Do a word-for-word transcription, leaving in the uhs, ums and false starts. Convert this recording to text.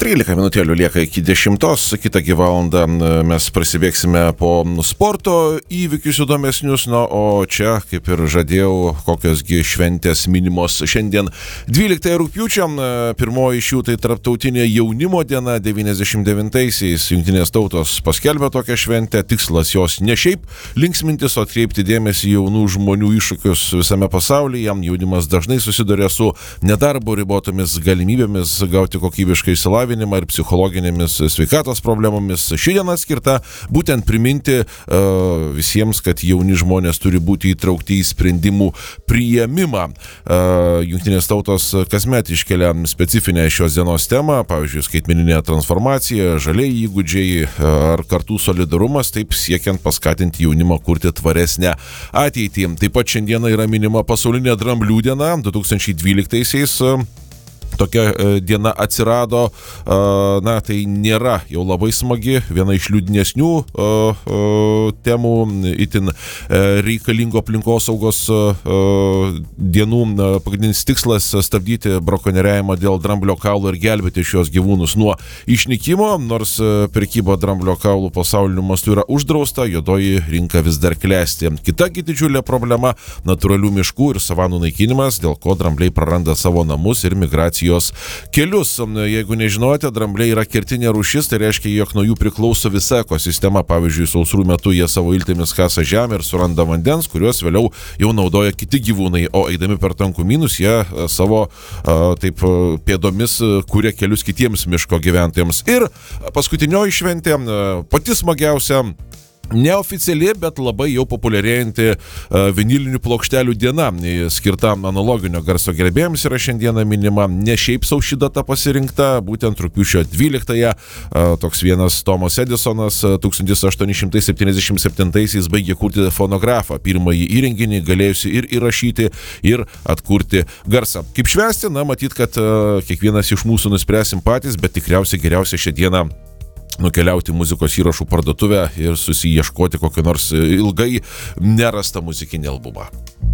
trylika minutėlių lieka iki dešimtos, kitą gi valandą mes prasibėgsime po sporto įvykius įdomesnius, na, o čia, kaip ir žadėjau, kokiosgi šventės minimos šiandien dvyliktąją rugpjūčio, pirmoji iš jų tai tarptautinė jaunimo diena. Devyniasdešimt devintaisiais Jungtinės tautos paskelbė tokią šventę, tikslas jos ne šiaip linksmintis, o atkreipti dėmesį jaunų žmonių iššūkius visame pasaulyje. Jaunimas dažnai susiduria su nedarbo, ribotomis galimybėmis gauti kokybišką išsilavinimą ir psichologinėmis sveikatos problemomis. Ši diena skirta būtent priminti uh, visiems, kad jauni žmonės turi būti įtraukti į sprendimų priėmimą. Uh, Jungtinės tautos kasmet iškelia specifinę šios dienos temą, pavyzdžiui, skaitmeninė transformacija, žalieji įgūdžiai ar kartų solidarumas, taip siekiant paskatinti jaunimą kurti tvaresnę ateitį. Taip pat šiandieną yra minima pasaulinė dramblių diena. du tūkstančiai dvyliktaisiais tokia diena atsirado, na, tai nėra jau labai smagi, viena iš liūdnesnių temų, itin reikalingo aplinkosaugos dienų. Pagrindinis tikslas - stabdyti brakonieriavimą dėl dramblio kaulų ir gelbėti šios gyvūnus nuo išnykimo. Nors prekyba dramblio kaulų pasauliniu mastu yra uždrausta, juodoji rinka vis dar klesti. Kitagi didžiulė problema - natūralių miškų ir savanų naikinimas, dėl ko drambliai praranda savo namus ir migracijos kelius. Jeigu nežinote, drambliai yra kertinė rūšis, tai reiškia, jog nuo jų priklauso visa ekosistema. Pavyzdžiui, sausrų metu jie savo iltimis kasa žemę ir suranda vandens, kuriuos vėliau jau naudoja kiti gyvūnai, o eidami per tankumynus jie savo a, taip pėdomis kuria kelius kitiems miško gyventojams. Ir paskutinioji šventė, pati smagiausia, neoficiali, bet labai jau populiarėjanti uh, vinilinių plokštelių diena, skirta analoginio garso gerbėjams, yra šiandieną minima. Ne šiaip sau ši data pasirinkta, būtent rugpjūčio dvyliktąją uh, toks vienas Tomas Edisonas uh, tūkstantis aštuoni šimtai septyniasdešimt septintaisiais baigė kurti fonografą, pirmąjį įrenginį, galėjusi ir įrašyti, ir atkurti garsą. Kaip švęsti? Na, matyt, kad uh, kiekvienas iš mūsų nuspręsim patys, bet tikriausiai geriausia šią dieną nukeliauti muzikos įrašų parduotuvę ir susiieškoti kokį nors ilgai nerastą muzikinį albumą.